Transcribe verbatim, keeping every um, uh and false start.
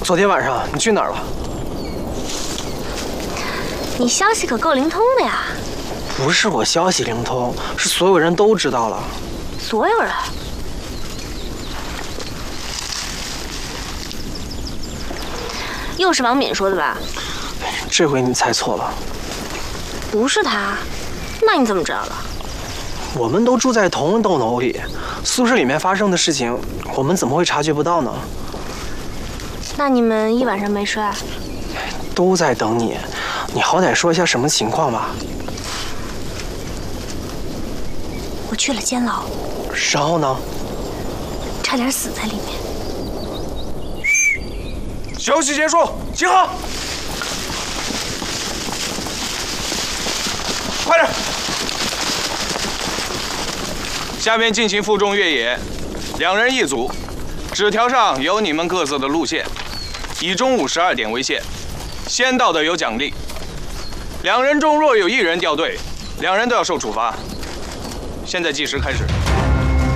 昨天晚上你去哪儿了？ 你消息可够灵通的呀！ 不是我消息灵通，是所有人都知道了。 所有人？又是王敏说的吧？ 这回你猜错了。 不是他，那你怎么知道的？ 我们都住在同一栋楼里，宿舍里面发生的事情，我们怎么会察觉不到呢？ 那你们一晚上没睡？ 都在等你，你好歹说一下什么情况吧。 我去了监牢， 然后呢？ 差点死在里面。 休息结束，集合！快点！下面进行负重越野，两人一组，纸条上有你们各自的路线，以中午十二点为限，先到的有奖励。两人中若有一人掉队，两人都要受处罚。现在计时开始。